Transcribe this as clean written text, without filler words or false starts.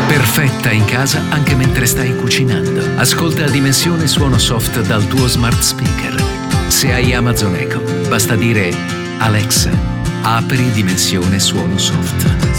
Perfetta in casa anche mentre stai cucinando. Ascolta Dimensione Suono Soft dal tuo smart speaker. Se hai Amazon Echo, basta dire Alexa, apri Dimensione Suono Soft.